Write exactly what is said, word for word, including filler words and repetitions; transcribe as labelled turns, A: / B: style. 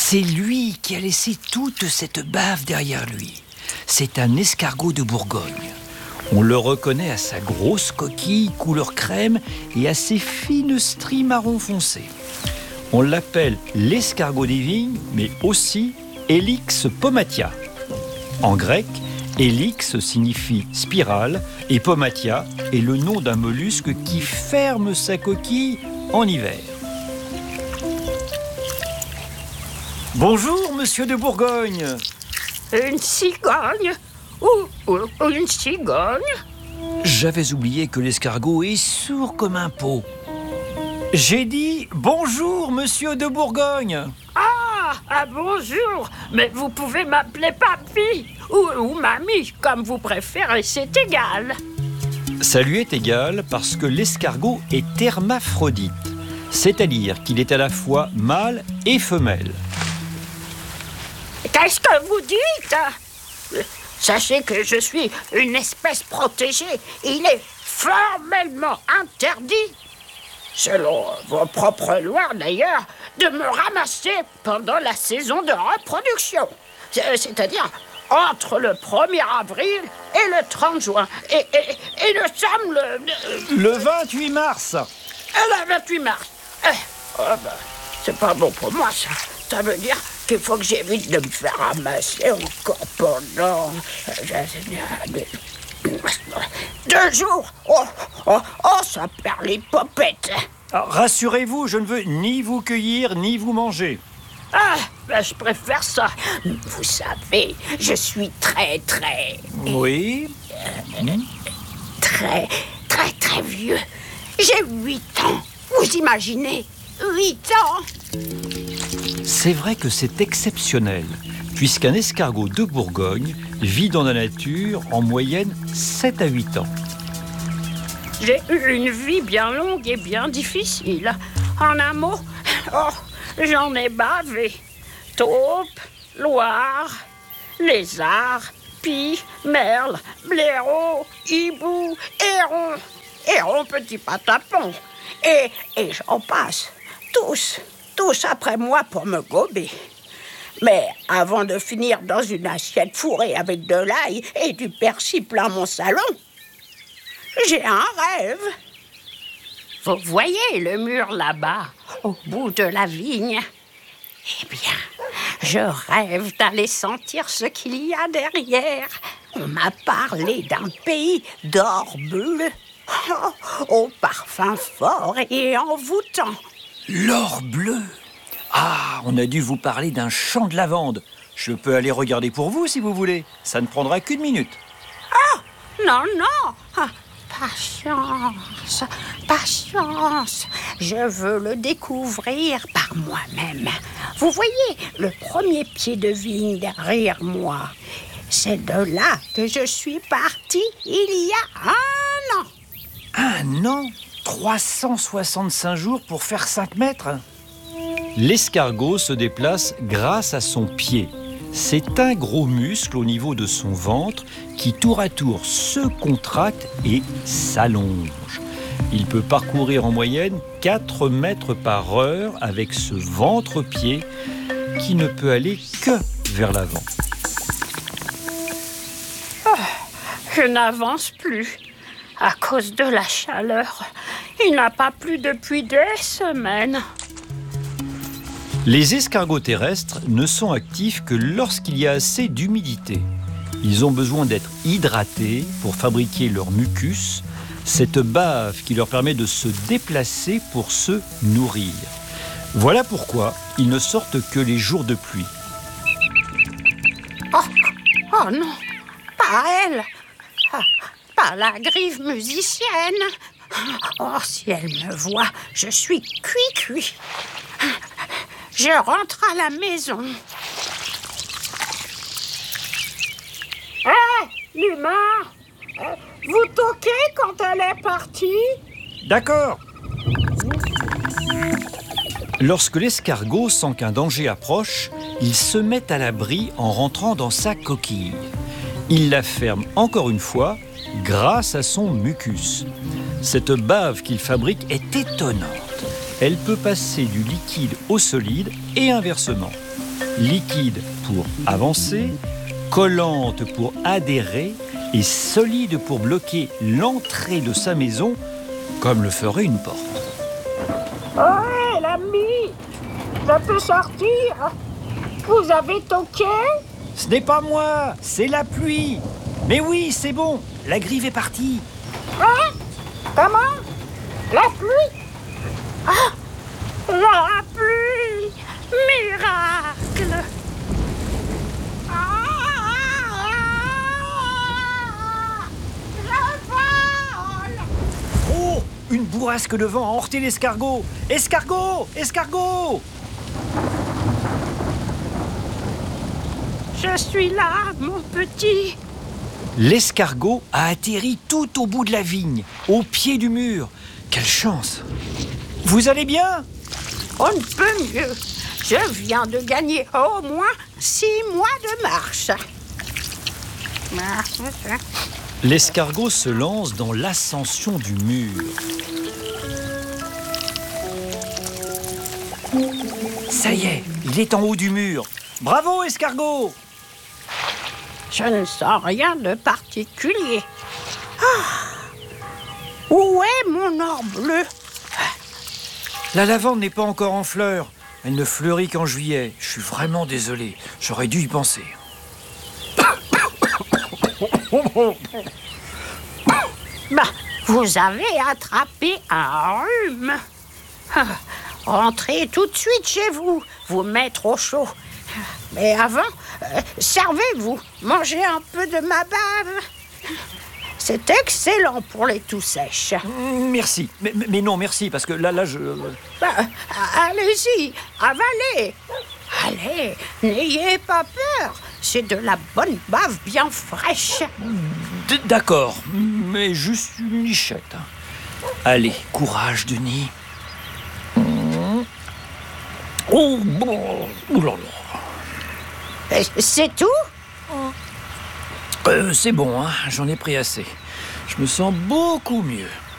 A: C'est lui qui a laissé toute cette bave derrière lui. C'est un escargot de Bourgogne. On le reconnaît à sa grosse coquille couleur crème et à ses fines stries marron foncé. On l'appelle l'escargot des vignes, mais aussi Helix pomatia. En grec, Helix signifie spirale et pomatia est le nom d'un mollusque qui ferme sa coquille en hiver. Bonjour, monsieur de Bourgogne.
B: Une cigogne ou, ou, ou une cigogne?
A: J'avais oublié que l'escargot est sourd comme un pot. J'ai dit bonjour, monsieur de Bourgogne.
B: Ah, ah bonjour. Mais vous pouvez m'appeler papy ou, ou mamie, comme vous préférez, c'est égal.
A: Ça lui est égal parce que l'escargot est hermaphrodite, c'est-à-dire qu'il est à la fois mâle et femelle.
B: Qu'est-ce que vous dites? Sachez que je suis une espèce protégée. Il est formellement interdit, selon vos propres lois d'ailleurs, de me ramasser pendant la saison de reproduction. C'est-à-dire entre le premier avril et le trente juin. Et, et, et nous sommes le...
A: Le vingt-huit mars.
B: Le vingt-huit mars. Eh, oh ben, c'est pas bon pour moi, ça. Ça veut dire qu'il faut que j'évite de me faire ramasser encore pendant... Deux jours. Oh, oh, oh, ça perd les popettes.
A: Rassurez-vous, je ne veux ni vous cueillir, ni vous manger.
B: Ah, ben je préfère ça. Vous savez, je suis très, très...
A: Oui.
B: Euh, mmh. Très, très, très vieux. J'ai huit ans. Vous imaginez? Huit ans.
A: C'est vrai que c'est exceptionnel, puisqu'un escargot de Bourgogne vit dans la nature en moyenne sept à huit ans.
B: J'ai eu une vie bien longue et bien difficile. En un mot, oh, j'en ai bavé. Taupe, loire, lézard, pie, merle, blaireau, hibou, héron, héron petit patapon. Et, et j'en passe. Tous, tous après moi pour me gober. Mais avant de finir dans une assiette fourrée avec de l'ail et du persil plein mon salon, j'ai un rêve. Vous voyez le mur là-bas, au bout de la vigne? Eh bien, je rêve d'aller sentir ce qu'il y a derrière. On m'a parlé d'un pays d'or bleu, oh, au parfum fort et envoûtant.
A: L'or bleu? Ah, on a dû vous parler d'un champ de lavande. Je peux aller regarder pour vous si vous voulez. Ça ne prendra qu'une minute.
B: Ah, non, non. Ah, patience, patience. Je veux le découvrir par moi-même. Vous voyez le premier pied de vigne derrière moi? C'est de là que je suis partie il y a un an.
A: Un an? trois cent soixante-cinq jours pour faire cinq mètres? L'escargot se déplace grâce à son pied. C'est un gros muscle au niveau de son ventre qui tour à tour se contracte et s'allonge. Il peut parcourir en moyenne quatre mètres par heure avec ce ventre-pied qui ne peut aller que vers l'avant.
B: Oh, je n'avance plus à cause de la chaleur. Il n'a pas plu depuis des semaines.
A: Les escargots terrestres ne sont actifs que lorsqu'il y a assez d'humidité. Ils ont besoin d'être hydratés pour fabriquer leur mucus, cette bave qui leur permet de se déplacer pour se nourrir. Voilà pourquoi ils ne sortent que les jours de pluie.
B: Oh, oh non, pas elle, ah, pas la grive musicienne. Oh, si elle me voit, je suis cuit-cuit. Je rentre à la maison. Hé, l'humain, vous toquez quand elle est partie?
A: D'accord. Lorsque l'escargot sent qu'un danger approche, il se met à l'abri en rentrant dans sa coquille. Il la ferme encore une fois grâce à son mucus. Cette bave qu'il fabrique est étonnante. elle peut passer du liquide au solide et inversement. Liquide pour avancer, collante pour adhérer et solide pour bloquer l'entrée de sa maison, comme le ferait une porte.
B: Ouais, l'ami, je peux sortir? Vous avez toqué?
A: Ce n'est pas moi, c'est la pluie. Mais oui, c'est bon, la grive est partie.
B: Hein? Comment? La pluie? Ah! La pluie! Miracle! Ah! Je vole!
A: Oh, une bourrasque de vent a heurté l'escargot. Escargot, escargot!
B: Je suis là, mon petit.
A: L'escargot a atterri tout au bout de la vigne, au pied du mur. Quelle chance! Vous allez bien?
B: On ne peut mieux. Je viens de gagner au moins six mois de marche.
A: L'escargot se lance dans l'ascension du mur. Ça y est, il est en haut du mur. Bravo, escargot!
B: Je ne sens rien de particulier. Ah! Où est mon or bleu?
A: La lavande n'est pas encore en fleurs. Elle ne fleurit qu'en juillet. Je suis vraiment désolé. J'aurais dû y penser.
B: Bah, vous avez attrapé un rhume. Ah, rentrez tout de suite chez vous, vous mettre au chaud. Mais avant, euh, servez-vous, mangez un peu de ma bave. C'est excellent pour les toux sèches.
A: Merci. Mais, mais non, merci, parce que là, là, je...
B: Bah, allez-y, avalez. Allez, n'ayez pas peur. C'est de la bonne bave bien fraîche.
A: D- D'accord, mais juste une lichette. Allez, courage, Denis. Oh, bon, oulala.
B: Euh, C'est tout?
A: Euh, c'est bon, hein, j'en ai pris assez. Je me sens beaucoup mieux.